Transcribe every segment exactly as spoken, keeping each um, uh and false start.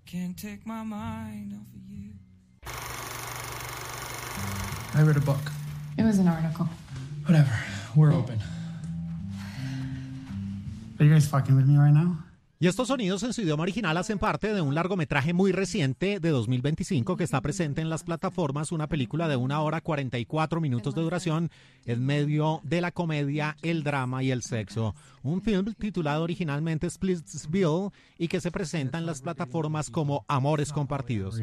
Can't take my mind off of you. I read a book. It was an article. Whatever. We're open. Are you guys fucking with me right now? Y estos sonidos en su idioma original hacen parte de un largometraje muy reciente de dos mil veinticinco que está presente en las plataformas, una película de una hora cuarenta y cuatro minutos de duración en medio de la comedia, el drama y el sexo. Un film titulado originalmente Splitsville y que se presenta en las plataformas como Amores Compartidos.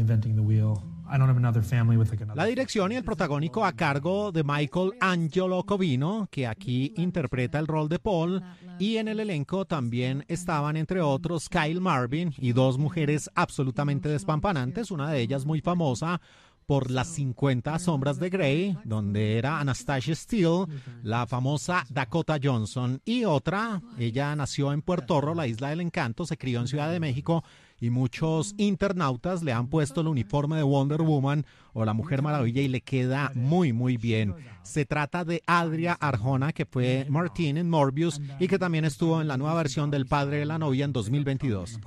La dirección y el protagónico a cargo de Michael Angelo Covino, que aquí interpreta el rol de Paul, y en el elenco también estaban, entre otros, Kyle Marvin y dos mujeres absolutamente despampanantes, una de ellas muy famosa por Las cincuenta sombras de Grey, donde era Anastasia Steele, la famosa Dakota Johnson, y otra, ella nació en Puerto Rico, la isla del encanto, se crió en Ciudad de México, y muchos internautas le han puesto el uniforme de Wonder Woman o la Mujer Maravilla y le queda muy muy bien. Se trata de Adria Arjona, que fue Martine en Morbius y que también estuvo en la nueva versión del Padre de la Novia en dos mil veintidós.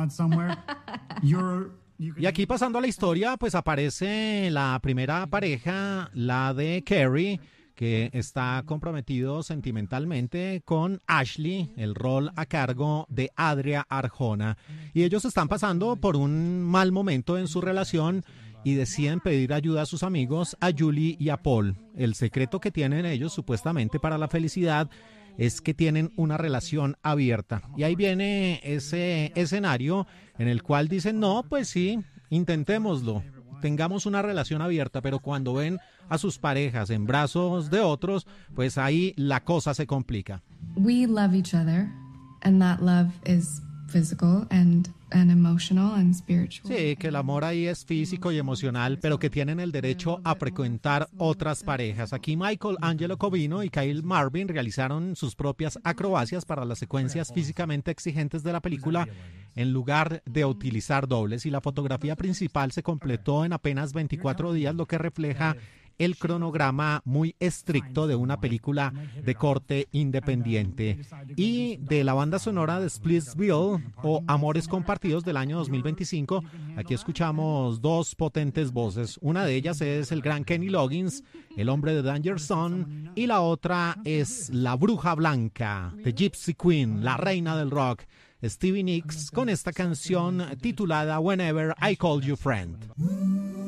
Y aquí, pasando a la historia, pues aparece la primera pareja, la de Carrie, que está comprometido sentimentalmente con Ashley, el rol a cargo de Adria Arjona. Y ellos están pasando por un mal momento en su relación y deciden pedir ayuda a sus amigos, a Julie y a Paul. El secreto que tienen ellos, supuestamente, para la felicidad es que tienen una relación abierta. Y ahí viene ese escenario en el cual dicen, no, pues sí, intentémoslo, tengamos una relación abierta, pero cuando ven a sus parejas en brazos de otros, pues ahí la cosa se complica. We love each other, and that love is physical and, and emotional and spiritual. Sí, que el amor ahí es físico y emocional, pero que tienen el derecho a frecuentar otras parejas. Aquí Michael Angelo Covino y Kyle Marvin realizaron sus propias acrobacias para las secuencias físicamente exigentes de la película en lugar de utilizar dobles, y la fotografía principal se completó en apenas veinticuatro días, lo que refleja el cronograma muy estricto de una película de corte independiente. Y de la banda sonora de Splitsville o Amores Compartidos del año dos mil veinticinco, aquí escuchamos dos potentes voces. Una de ellas es el gran Kenny Loggins, el hombre de Danger Zone, y la otra es la bruja blanca, The Gypsy Queen, la reina del rock, Stevie Nicks, con esta canción titulada Whenever I Call You Friend.